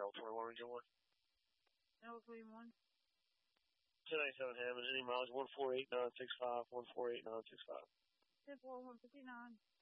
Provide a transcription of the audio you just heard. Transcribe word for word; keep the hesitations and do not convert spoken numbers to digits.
L twenty-one, Region one. L twenty-one. ten ninety-seven Hammond, any miles, one four eight nine six five, one four eight nine six five. ten four one fifty-nine.